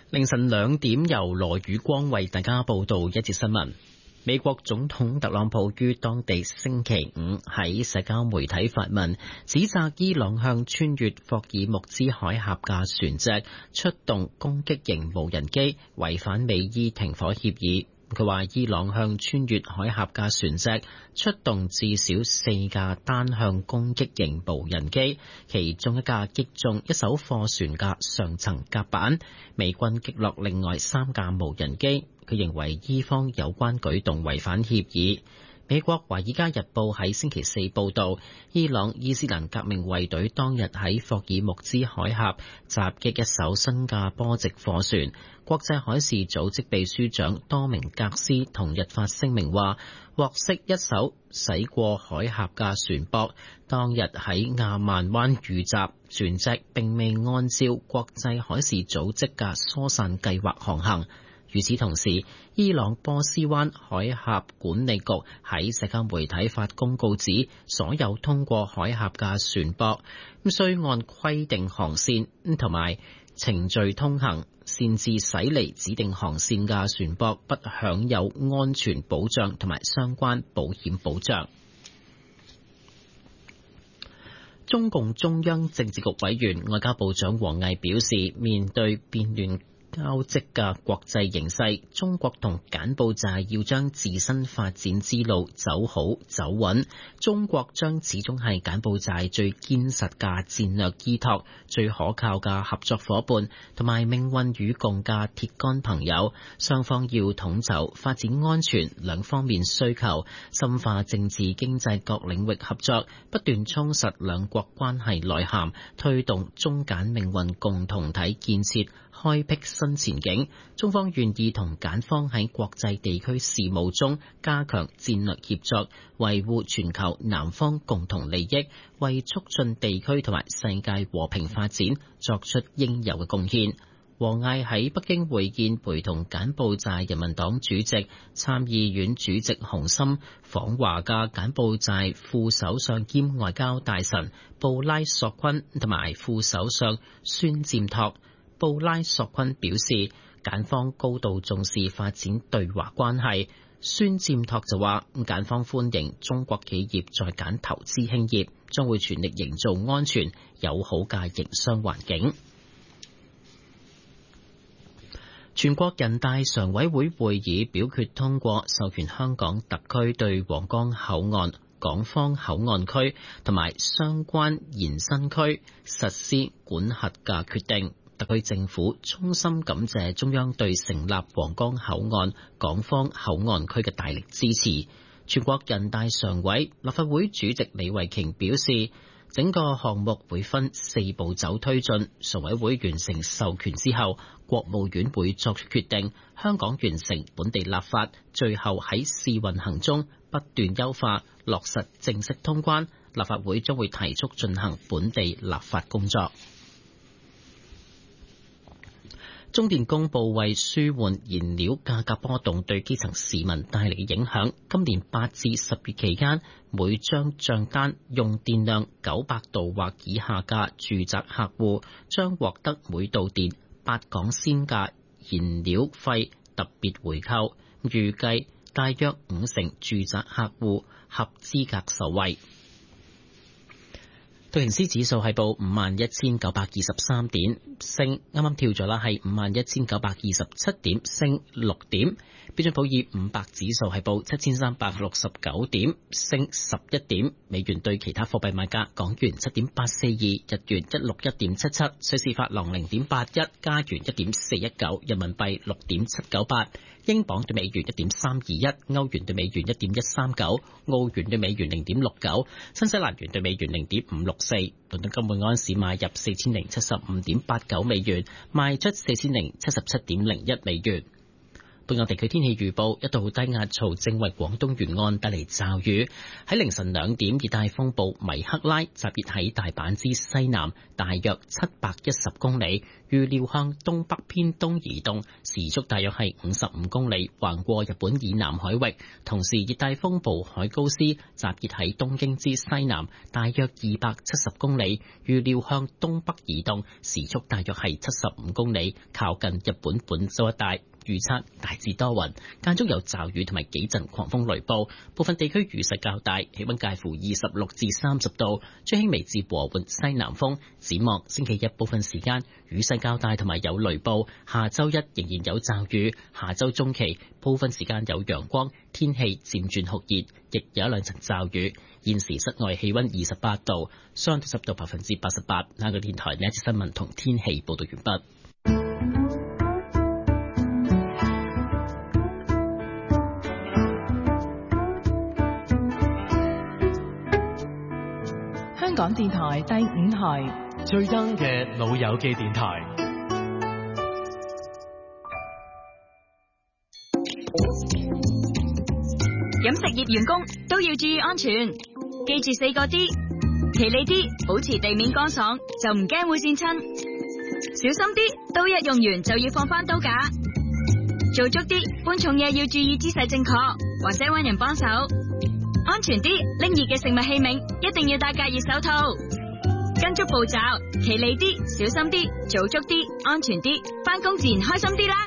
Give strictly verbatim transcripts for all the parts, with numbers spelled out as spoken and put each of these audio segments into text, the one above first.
凌晨兩點，由羅宇光為大家報道一節新聞。美國總統特朗普於當地星期五喺社交媒體發文，指責伊朗向穿越霍爾木茲海峽嘅船隻出動攻擊型無人機，違反美伊停火協議。佢話伊朗向穿越海峽嘅船隻出動至少四架單向攻擊型無人機，其中一架擊中一艘貨船嘅上層甲板，美軍擊落另外三架無人機。佢認為伊方有關舉動違反協議。美國《華爾街日報》喺星期四報導，伊朗伊斯蘭革命衛隊當日喺霍爾木茲海峽襲擊一艘新加坡籍貨船。國際海事組織秘書長多明格斯同日發聲明話，獲悉一艘駛過海峽嘅船舶當日喺亞曼灣遇襲，船隻並未按照國際海事組織嘅疏散計劃航行。與此同時，伊朗波斯灣海峽管理局喺社交媒體發公告指，所有通過海峽嘅船舶需按規定航線同埋程序通行，擅自駛離指定航線嘅船舶不享有安全保障同埋相關保險保障。中共中央政治局委員外交部長王毅表示，面對變亂交織嘅國際形勢，中國同柬埔寨要將自身發展之路走好走穩。中國將始終係柬埔寨最堅實嘅戰略依託、最可靠嘅合作夥伴同埋命運與共嘅鐵桿朋友。雙方要統籌發展安全兩方面需求，深化政治經濟各領域合作，不斷充實兩國關係內涵，推動中柬命運共同體建設開闢新前景。中方願意同柬方喺國際地區事務中加強戰略協作，維護全球南方共同利益，為促進地區同埋世界和平發展作出應有嘅貢獻。王毅喺北京會見陪同柬埔寨人民黨主席、參議院主席洪森訪華嘅柬埔寨副首相兼外交大臣布拉索坤同埋副首相孫占托。布拉索坤表示，柬方高度重視發展對華關係。孫占托就話，柬方歡迎中國企業在柬投資興業，將會全力營造安全友好嘅營商環境。全國人大常委會會議表決通過授權香港特區對皇崗口岸、港方口岸區同埋相關延伸區實施管轄嘅決定。特區政府衷心感謝中央對成立皇崗口岸、港方口岸區嘅大力支持。全國人大常委、立法會主席李慧瓊表示，整個項目會分四步走推進，常委會完成授權之後，國務院會作出決定，香港完成本地立法，最後喺試運行中不斷優化，落實正式通關，立法會將會提速進行本地立法工作。中電公布為舒緩燃料價格波動對基層市民帶嚟嘅影響，今年八至十月期間，每張賬單用電量九百度或以下嘅住宅客戶將獲得每度電八港仙嘅燃料費特別回扣，預計大約五成住宅客戶合資格受惠。道瓊斯指數係報五萬一千九百二十三點，升啱啱跳咗啦，係五萬一千九百二十七點，升六點。標準普爾五百指數係報七千三百六十九點，升十一點。美元對其他貨幣賣價：港元七點八四二，日元一六一點七七，瑞士法郎零點八一，加元一點四一九，人民幣六點七九八。英鎊對美元一點三二一，歐元對美元一點一三九，澳元對美元零點六九，新西蘭元對美元零點五六四。倫敦金每安士買入四千零七十五點八九美元，賣出四千零七十七點零一美元。 本港地區天氣預報，一道低壓槽正為廣東沿岸帶嚟驟雨。喺凌晨兩點，熱帶風暴米克拉集結喺大阪之西南，大約七百一十公里，預料向東北偏東移動，時速大約係五十五公里，橫過日本以南海域。同時，熱帶風暴海高斯集結喺東京之西南，大約二百七十公里，預料向東北移動，時速大約係七十五公里，靠近日本本州一帶。預測大致多雲，間中有驟雨同埋幾陣狂風雷暴，部分地區雨勢較大，氣溫介乎二十六至三十度，吹輕微至和緩西南風。展望星期一部分時間雨勢較大同埋有雷暴，下周一仍然有驟雨，下周中期部分時間有陽光，天氣漸轉酷熱，亦有一兩陣驟雨。現時室外氣溫二十八度，相對濕度百分之八十八。香港電台呢一節新聞同天氣報道完畢。 香港電台第五台最 young 嘅老友記電台。 飲食業員工都要注意安全，記住四個 D， 企理啲，保持地面乾爽，就唔驚會跣親；小心啲，刀一用完就要放翻刀架；做足啲，搬重嘢要注意姿勢正確，或者搵人幫手。安全啲，拎熱嘅食物器皿一定要戴隔熱手套。跟足步驟，企理啲，小心啲，做足啲，安全啲，返工自然開心啲啦。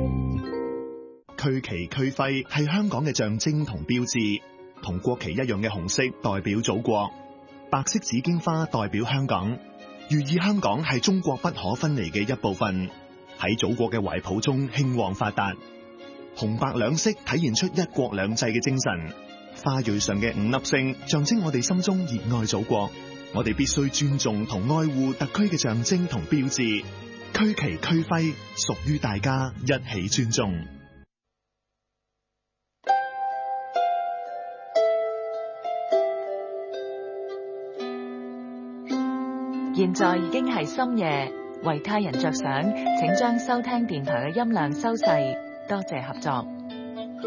區旗區徽係香港嘅象徵同標誌，同國旗一樣嘅紅色代表祖國，白色紫荊花代表香港，寓意香港係中國不可分離嘅一部分，喺祖國嘅懷抱中興旺發達。紅白兩色體現出一國兩制嘅精神，花蕊上嘅五粒星象徵我哋心中熱愛祖國，我哋必須尊重同愛護特區嘅象徵同標誌，區旗區徽屬於大家，一起尊重。 現在已經係深夜，為他人着想，請將收聽電台嘅音量收細，多謝合作。